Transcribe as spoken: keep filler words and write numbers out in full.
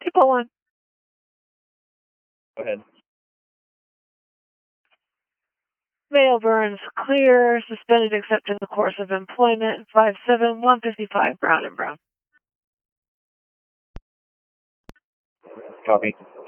Depot one. Go ahead. Mail Burns clear, suspended except in the course of employment, five seven one fifty-five Brown and Brown. Copy.